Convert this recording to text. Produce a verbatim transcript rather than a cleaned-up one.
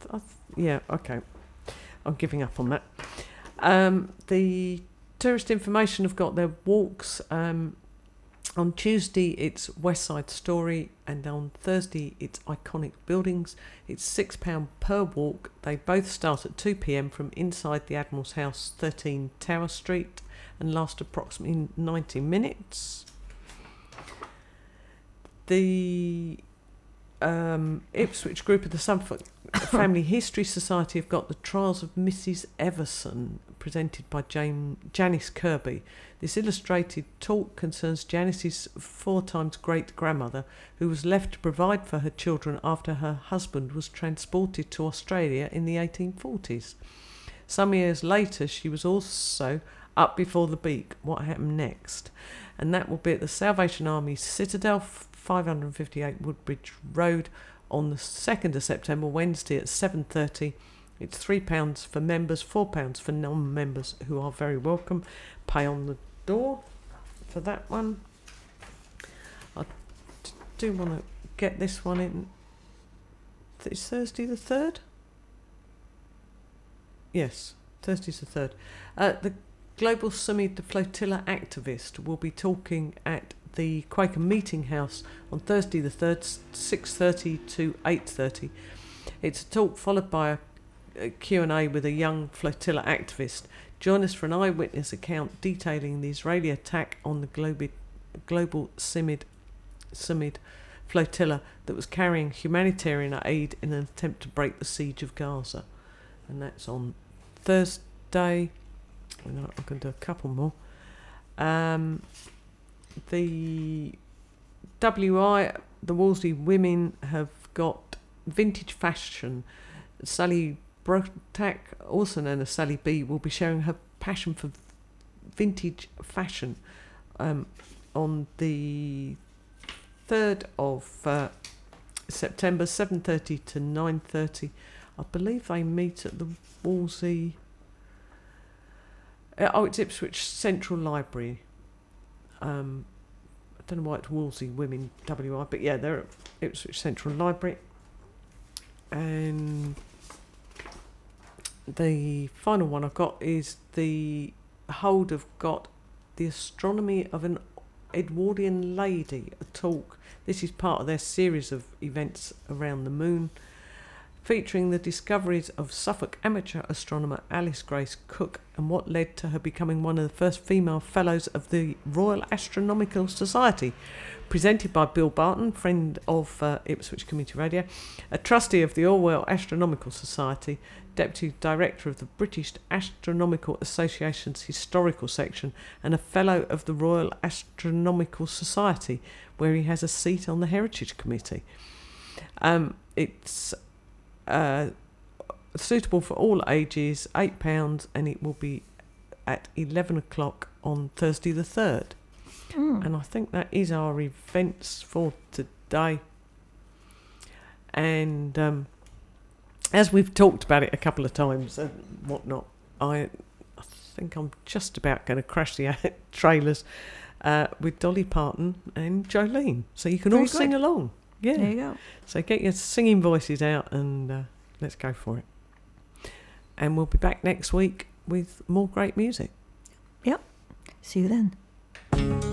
I th- yeah, okay. I'm giving up on that. Um, the tourist information have got their walks. Um, on Tuesday, it's West Side Story, and on Thursday, it's Iconic Buildings. It's six pounds per walk. They both start at two p.m. from inside the Admiral's House, thirteen Tower Street, and last approximately ninety minutes. The um, Ipswich group of the Suffolk Family History Society have got the Trials of Missus Everson, presented by Jane, Janice Kirby. This illustrated talk concerns Janice's four times great-grandmother, who was left to provide for her children after her husband was transported to Australia in the eighteen forties. Some years later, she was also up before the beak. What happened next? And that will be at the Salvation Army Citadel, five fifty-eight Woodbridge Road, on the second of September, Wednesday at seven thirty. It's three pounds for members, four pounds for non-members, who are very welcome. Pay on the door for that one. I do want to get this one in. It's Thursday the third? Yes, Thursday's the third. Uh, the Global Summit, the Flotilla activist, will be talking at the Quaker Meeting House on Thursday the third, six thirty to eight thirty. It's a talk followed by a, a Q and A with a young flotilla activist. Join us for an eyewitness account detailing the Israeli attack on the Global, global Summit, Summit flotilla that was carrying humanitarian aid in an attempt to break the siege of Gaza. And that's on Thursday. I'm going to do a couple more. Um, the W I, the Wolseley women, have got vintage fashion. Sally Brotak, also known as Sally B, will be sharing her passion for vintage fashion um, on the third of uh, September, seven thirty to nine thirty. I believe they meet at the Wolseley... Uh, oh, it's Ipswich Central Library. Um, I don't know why it's Wolseley Women W I, but yeah, they're at Ipswich Central Library. And the final one I've got is the Hold have got the Astronomy of an Edwardian Lady, a talk. This is part of their series of events around the moon, featuring the discoveries of Suffolk amateur astronomer Alice Grace Cook and what led to her becoming one of the first female fellows of the Royal Astronomical Society. Presented by Bill Barton, friend of uh, Ipswich Community Radio, a trustee of the Orwell Astronomical Society, deputy director of the British Astronomical Association's historical section, and a fellow of the Royal Astronomical Society, where he has a seat on the Heritage Committee. Um, it's uh, suitable for all ages, eight pounds, and it will be at eleven o'clock on Thursday the third. Mm. And I think that is our events for today. And um, as we've talked about it a couple of times and whatnot, I, I think I'm just about going to crash the trailers uh, with Dolly Parton and Jolene. So you can Very all good. Sing along. Yeah. There you go. So get your singing voices out and uh, let's go for it. And we'll be back next week with more great music. Yep. See you then.